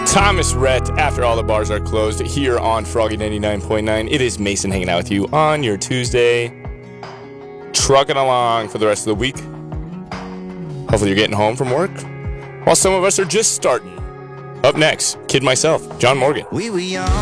Thomas Rhett, after all the bars are closed, here on Froggy 99.9. It is Mason hanging out with you on your Tuesday. Trucking along for the rest of the week. Hopefully you're getting home from work, while some of us are just starting. Up next, kid myself, John Morgan.